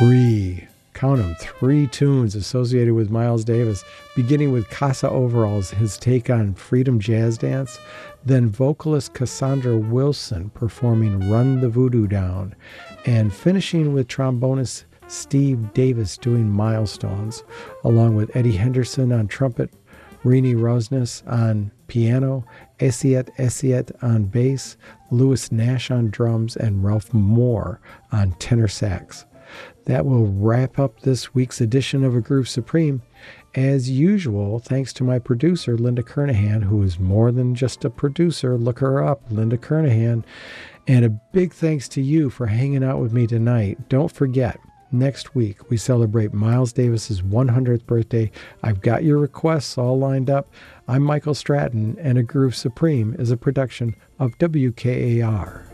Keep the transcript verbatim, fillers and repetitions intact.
three, count them, three tunes associated with Miles Davis, beginning with Casa Overalls, his take on Freedom Jazz Dance, then vocalist Cassandra Wilson performing Run the Voodoo Down, and finishing with trombonist Steve Davis doing Milestones, along with Eddie Henderson on trumpet, Rini Rosnes on piano, Esiet Esiet on bass, Louis Nash on drums, and Ralph Moore on tenor sax. That will wrap up this week's edition of A Groove Supreme. As usual, thanks to my producer, Linda Kernahan, who is more than just a producer. Look her up, Linda Kernahan. And a big thanks to you for hanging out with me tonight. Don't forget, next week we celebrate Miles Davis's one hundredth birthday. I've got your requests all lined up. I'm Michael Stratton, and A Groove Supreme is a production of W K A R.